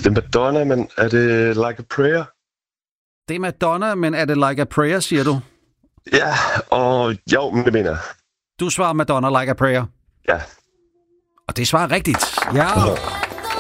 Det er Madonna, men er det Like a Prayer? Det er Madonna, men er det Like a Prayer, siger du? Ja, og jo, men det mener jeg. Du svarer Madonna Like a Prayer. Ja. Og det svarer rigtigt. Ja.